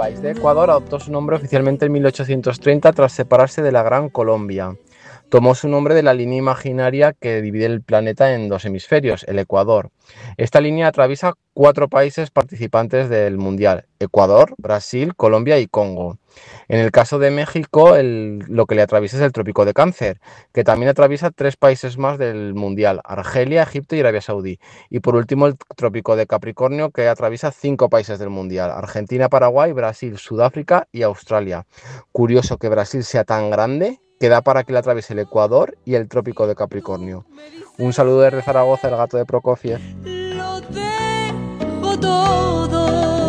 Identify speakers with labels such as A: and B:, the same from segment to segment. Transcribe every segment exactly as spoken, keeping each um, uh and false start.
A: país de Ecuador adoptó su nombre oficialmente en mil ochocientos treinta tras separarse de la Gran Colombia. Tomó su nombre de la línea imaginaria que divide el planeta en dos hemisferios, el Ecuador. Esta línea atraviesa cuatro países participantes del Mundial: Ecuador, Brasil, Colombia y Congo. En el caso de México, el, lo que le atraviesa es el Trópico de Cáncer, que también atraviesa tres países más del Mundial: Argelia, Egipto y Arabia Saudí. Y por último, el Trópico de Capricornio, que atraviesa cinco países del Mundial: Argentina, Paraguay, Brasil, Sudáfrica y Australia. Curioso que Brasil sea tan grande que da para que le atraviese el Ecuador y el Trópico de Capricornio. Un saludo desde Zaragoza, el gato de Prokofiev.
B: Lo dejo todo.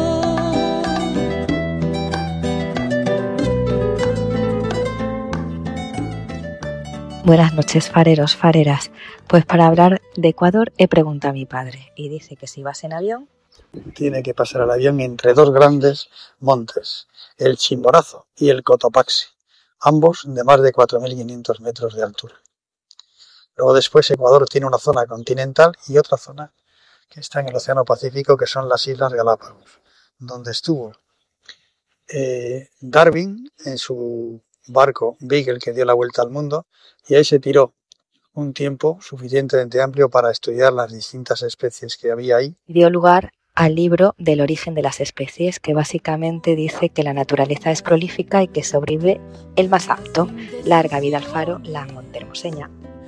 C: Buenas noches, fareros, fareras. Pues para hablar de Ecuador he preguntado a mi padre y dice que si vas en avión...
D: Tiene que pasar el avión entre dos grandes montes, el Chimborazo y el Cotopaxi, ambos de más de cuatro mil quinientos metros de altura. Luego después Ecuador tiene una zona continental y otra zona que está en el Océano Pacífico, que son las Islas Galápagos, donde estuvo eh, Darwin en su barco Beagle, que dio la vuelta al mundo, y ahí se tiró un tiempo suficientemente amplio para estudiar las distintas especies que había ahí.
C: Dio lugar al libro del origen de las especies, que básicamente dice que la naturaleza es prolífica y que sobrevive el más apto. Larga vida al faro, la montermoseña.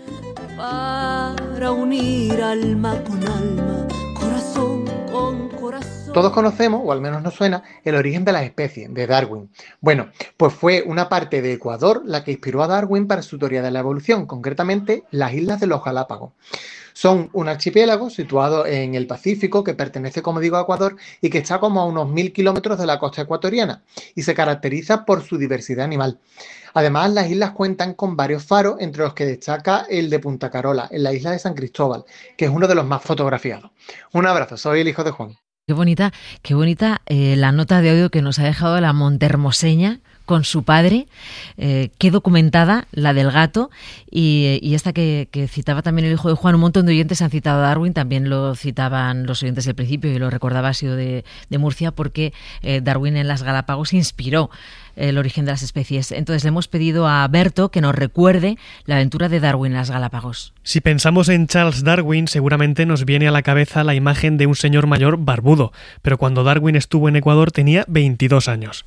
B: Para unir alma con alma, corazón con corazón.
E: Todos conocemos, o al menos nos suena, el origen de las especies, de Darwin. Bueno, pues fue una parte de Ecuador la que inspiró a Darwin para su teoría de la evolución, concretamente las Islas de los Galápagos. Son un archipiélago situado en el Pacífico que pertenece, como digo, a Ecuador y que está como a unos mil kilómetros de la costa ecuatoriana y se caracteriza por su diversidad animal. Además, las islas cuentan con varios faros, entre los que destaca el de Punta Carola, en la isla de San Cristóbal, que es uno de los más fotografiados. Un abrazo, soy el hijo de Juan.
F: Qué bonita, qué bonita eh, la nota de audio que nos ha dejado la montermoseña con su padre, eh, qué documentada la del gato, y, y esta que, que citaba también el hijo de Juan. Un montón de oyentes han citado a Darwin, también lo citaban los oyentes del principio, y lo recordaba, ha sido de, de Murcia, porque eh, Darwin en las Galápagos inspiró el origen de las especies. Entonces le hemos pedido a Berto que nos recuerde la aventura de Darwin en las Galápagos.
G: Si pensamos en Charles Darwin, seguramente nos viene a la cabeza la imagen de un señor mayor barbudo, pero cuando Darwin estuvo en Ecuador tenía veintidós años.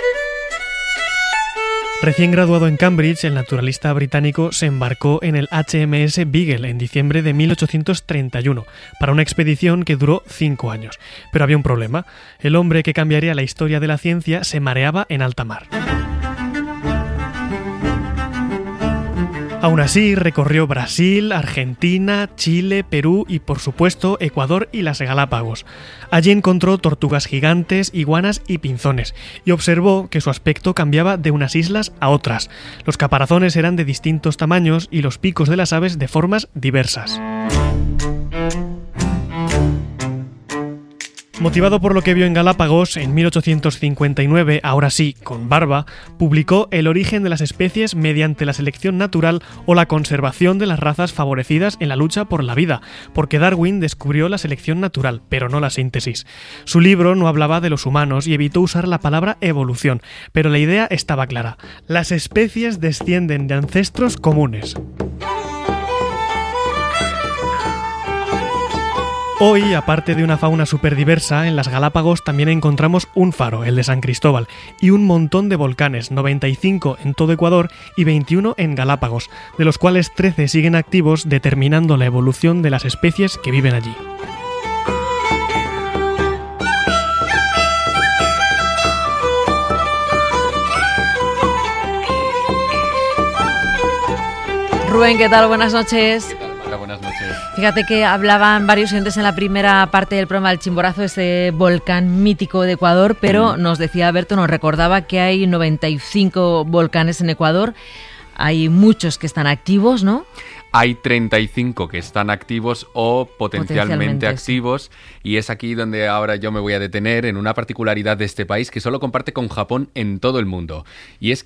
G: Recién graduado en Cambridge, el naturalista británico se embarcó en el H M S Beagle en diciembre de mil ochocientos treinta y uno para una expedición que duró cinco años. Pero había un problema. El hombre que cambiaría la historia de la ciencia se mareaba en alta mar. Aún así, recorrió Brasil, Argentina, Chile, Perú y, por supuesto, Ecuador y las Galápagos. Allí encontró tortugas gigantes, iguanas y pinzones, y observó que su aspecto cambiaba de unas islas a otras. Los caparazones eran de distintos tamaños y los picos de las aves de formas diversas. Motivado por lo que vio en Galápagos, en mil ochocientos cincuenta y nueve, ahora sí, con barba, publicó El origen de las especies mediante la selección natural o la conservación de las razas favorecidas en la lucha por la vida, porque Darwin descubrió la selección natural, pero no la síntesis. Su libro no hablaba de los humanos y evitó usar la palabra evolución, pero la idea estaba clara. Las especies descienden de ancestros comunes. Hoy, aparte de una fauna superdiversa, en las Galápagos también encontramos un faro, el de San Cristóbal, y un montón de volcanes, noventa y cinco en todo Ecuador y veintiuno en Galápagos, de los cuales trece siguen activos, determinando la evolución de las especies que viven allí.
F: Rubén, ¿qué tal? Buenas noches.
H: Buenas noches.
F: Fíjate que hablaban varios oyentes en la primera parte del programa del Chimborazo, ese volcán mítico de Ecuador, pero mm. nos decía Berto, nos recordaba que hay noventa y cinco volcanes en Ecuador, hay muchos que están activos, ¿no?
H: Hay treinta y cinco que están activos o potencialmente, potencialmente activos, sí. Y es aquí donde ahora yo me voy a detener en una particularidad de este país que solo comparte con Japón en todo el mundo, y es que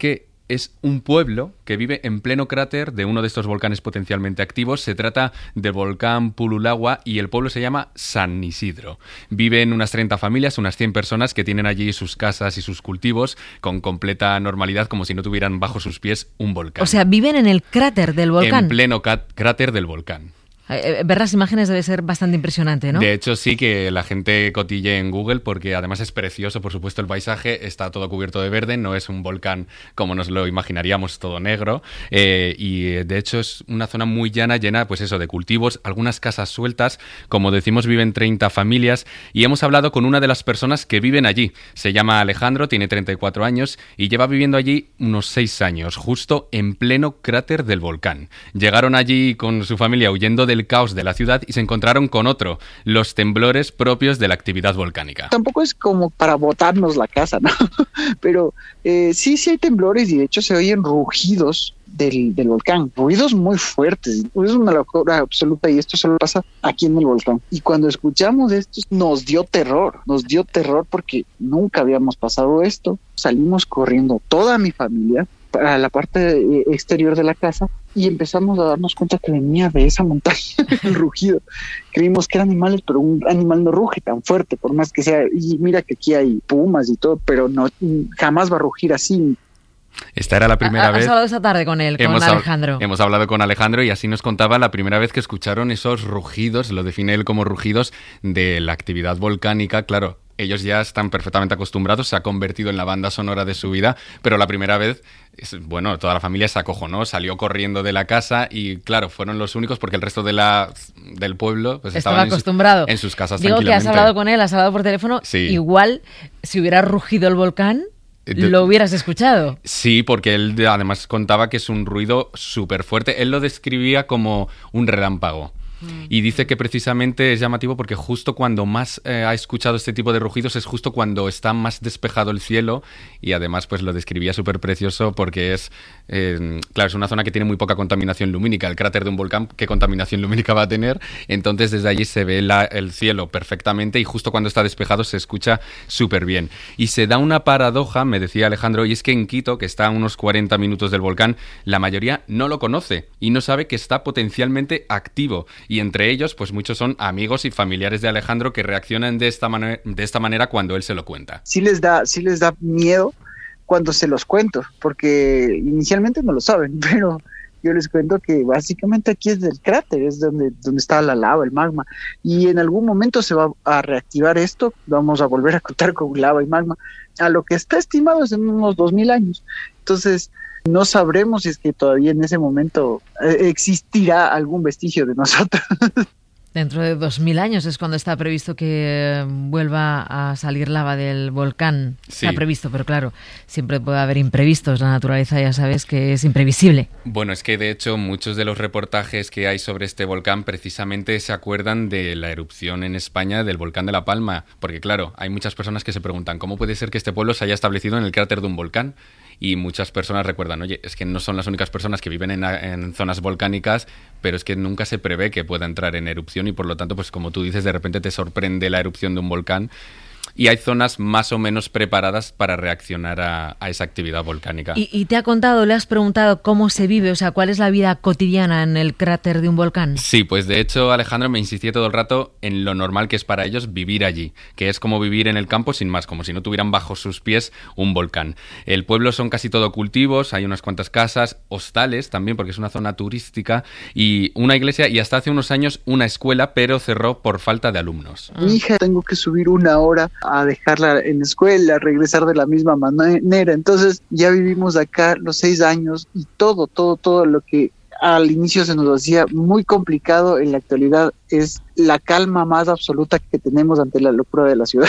H: es un pueblo que vive en pleno cráter de uno de estos volcanes potencialmente activos. Se trata del volcán Pululagua y el pueblo se llama San Isidro. Viven unas treinta familias, unas cien personas que tienen allí sus casas y sus cultivos con completa normalidad, como si no tuvieran bajo sus pies un volcán.
F: O sea, viven en el cráter del volcán.
H: En pleno cráter del volcán.
F: Ver las imágenes debe ser bastante impresionante, ¿no?
H: De hecho, sí, que la gente cotille en Google porque además es precioso, por supuesto, el paisaje. Está todo cubierto de verde, no es un volcán como nos lo imaginaríamos, todo negro. Eh, y de hecho es una zona muy llana, llena pues eso, de cultivos, algunas casas sueltas. Como decimos, viven treinta familias y hemos hablado con una de las personas que viven allí. Se llama Alejandro, tiene treinta y cuatro años y lleva viviendo allí unos seis años, justo en pleno cráter del volcán. Llegaron allí con su familia huyendo de el caos de la ciudad y se encontraron con otro, los temblores propios de la actividad volcánica.
I: Tampoco es como para botarnos la casa, ¿no? Pero eh, sí, sí hay temblores y de hecho se oyen rugidos del, del volcán, ruidos muy fuertes. Es una locura absoluta y esto solo pasa aquí en el volcán. Y cuando escuchamos esto nos dio terror, nos dio terror porque nunca habíamos pasado esto. Salimos corriendo toda mi familia a la parte exterior de la casa y empezamos a darnos cuenta que venía de esa montaña el rugido. Creímos que eran animales, pero un animal no ruge tan fuerte, por más que sea. Y mira que aquí hay pumas y todo, pero no, jamás va a rugir así.
H: Esta era la primera
F: ¿Has
H: vez.
F: ¿Has hablado esta tarde con él, con
H: hemos
F: Alejandro?
H: Hab- hemos hablado con Alejandro y así nos contaba la primera vez que escucharon esos rugidos, lo define él como rugidos de la actividad volcánica, claro. Ellos ya están perfectamente acostumbrados, se ha convertido en la banda sonora de su vida, pero la primera vez, bueno, toda la familia se acojonó, salió corriendo de la casa y, claro, fueron los únicos porque el resto de la, del pueblo pues,
F: estaba
H: estaban
F: acostumbrado.
H: En, su, en sus casas
F: Digo
H: tranquilamente.
F: que has hablado con él, has hablado por teléfono,
H: sí.
F: Igual si hubiera rugido el volcán,
H: De,
F: lo hubieras escuchado.
H: Sí, porque él además contaba que es un ruido súper fuerte. Él lo describía como un relámpago. Y dice que precisamente es llamativo porque justo cuando más eh, ha escuchado este tipo de rugidos es justo cuando está más despejado el cielo y además pues lo describía súper precioso porque es, eh, claro, es una zona que tiene muy poca contaminación lumínica. El cráter de un volcán, ¿qué contaminación lumínica va a tener? Entonces desde allí se ve la, el cielo perfectamente y justo cuando está despejado se escucha súper bien. Y se da una paradoja, me decía Alejandro, y es que en Quito, que está a unos cuarenta minutos del volcán, la mayoría no lo conoce y no sabe que está potencialmente activo. Y entre ellos, pues muchos son amigos y familiares de Alejandro que reaccionan de esta, man- de esta manera cuando él se lo cuenta.
I: Sí les da, sí les da miedo cuando se los cuento, porque inicialmente no lo saben, pero yo les cuento que básicamente aquí es del cráter, es donde, donde está la lava, el magma, y en algún momento se va a reactivar esto, vamos a volver a contar con lava y magma, a lo que está estimado es en unos dos mil años. Entonces no sabremos si es que todavía en ese momento eh, existirá algún vestigio de nosotros.
F: Dentro de dos mil años es cuando está previsto que vuelva a salir lava del volcán.
H: Sí.
F: Está previsto, pero claro, siempre puede haber imprevistos. La naturaleza ya sabes que es imprevisible.
H: Bueno, es que de hecho muchos de los reportajes que hay sobre este volcán precisamente se acuerdan de la erupción en España del volcán de La Palma. Porque claro, hay muchas personas que se preguntan ¿cómo puede ser que este pueblo se haya establecido en el cráter de un volcán? Y muchas personas recuerdan, oye, es que no son las únicas personas que viven en, en zonas volcánicas, pero es que nunca se prevé que pueda entrar en erupción y por lo tanto, pues como tú dices, de repente te sorprende la erupción de un volcán y hay zonas más o menos preparadas para reaccionar a, a esa actividad volcánica.
F: ¿Y, ¿Y te ha contado, le has preguntado cómo se vive? O sea, ¿cuál es la vida cotidiana en el cráter de un volcán?
H: Sí, pues de hecho Alejandro me insistía todo el rato en lo normal que es para ellos vivir allí, que es como vivir en el campo sin más, como si no tuvieran bajo sus pies un volcán. El pueblo son casi todo cultivos, hay unas cuantas casas, hostales también, porque es una zona turística, y una iglesia y hasta hace unos años una escuela, pero cerró por falta de alumnos.
I: Mi hija tengo que subir una hora a dejarla en la escuela, regresar de la misma manera. Entonces ya vivimos acá los seis años y todo, todo, todo lo que al inicio se nos hacía muy complicado, en la actualidad es la calma más absoluta que tenemos ante la locura de la ciudad.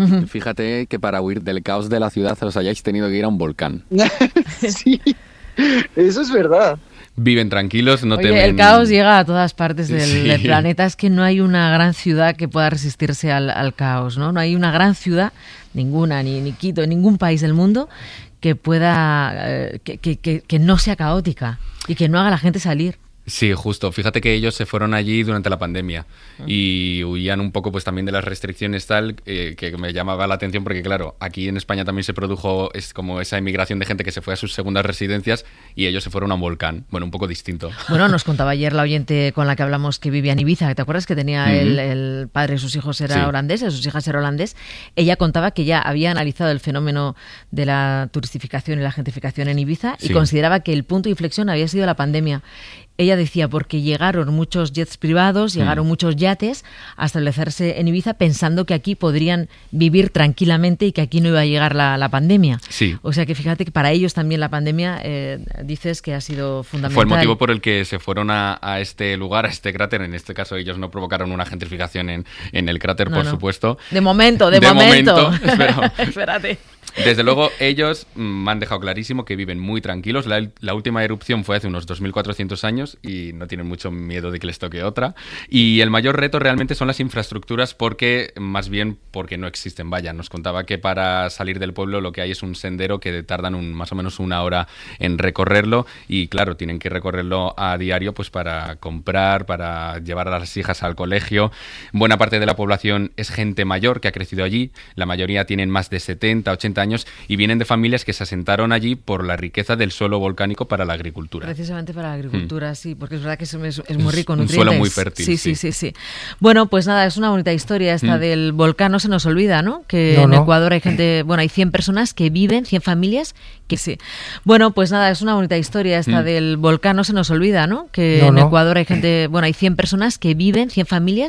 J: Fíjate que para huir del caos de la ciudad os hayáis tenido que ir a un volcán.
I: Sí, eso es verdad.
H: Viven tranquilos, no
F: Oye,
H: temen...
F: el caos llega a todas partes del,
H: Sí.
F: del planeta. Es que no hay una gran ciudad que pueda resistirse al, al caos, ¿no? No hay una gran ciudad, ninguna, ni, ni Quito, en ningún país del mundo, que pueda, eh, que, que, que, que no sea caótica y que no haga a la gente salir.
H: Sí, justo. Fíjate que ellos se fueron allí durante la pandemia y huían un poco pues también de las restricciones tal, eh, que me llamaba la atención porque claro, aquí en España también se produjo es como esa emigración de gente que se fue a sus segundas residencias y ellos se fueron a un volcán. Bueno, un poco distinto.
F: Bueno, nos contaba ayer la oyente con la que hablamos que vivía en Ibiza. ¿Te acuerdas que tenía uh-huh. el, el padre de sus hijos era sí. holandés, de sus hijas era holandés? Ella contaba que ya había analizado el fenómeno de la turistificación y la gentrificación en Ibiza y sí. consideraba que el punto de inflexión había sido la pandemia. Ella decía porque llegaron muchos jets privados, llegaron mm. muchos yates a establecerse en Ibiza pensando que aquí podrían vivir tranquilamente y que aquí no iba a llegar la, la pandemia.
H: Sí.
F: O sea que fíjate que para ellos también la pandemia, eh, dices que ha sido fundamental.
H: Fue el motivo por el que se fueron a, a este lugar, a este cráter. En este caso ellos no provocaron una gentrificación en, en el cráter, no, por no. supuesto.
F: De momento, de,
H: de
F: momento.
H: momento espero.
F: Espérate.
H: Desde luego, ellos me han dejado clarísimo que viven muy tranquilos. La, la última erupción fue hace unos dos mil cuatrocientos años y no tienen mucho miedo de que les toque otra. Y el mayor reto realmente son las infraestructuras porque, más bien, porque no existen. Vaya, nos contaba que para salir del pueblo lo que hay es un sendero que tardan un, más o menos una hora en recorrerlo y, claro, tienen que recorrerlo a diario pues para comprar, para llevar a las hijas al colegio. Buena parte de la población es gente mayor que ha crecido allí. La mayoría tienen más de setenta, ochenta años y vienen de familias que se asentaron allí por la riqueza del suelo volcánico para la agricultura.
F: Precisamente para la agricultura, mm. sí, porque es verdad que es, es muy rico en nutrientes.
H: Un suelo muy fértil.
F: Sí, sí, sí, sí, sí. Bueno, pues nada, es una bonita historia esta mm. del volcán, no se nos olvida, ¿no? Que no, en no. Ecuador hay gente, bueno, hay cien personas que viven, cien familias que sí. Bueno, pues nada, es una bonita historia esta mm. del volcán, no se nos olvida, ¿no? Que no, en no. Ecuador hay gente, bueno, hay cien personas que viven, cien familias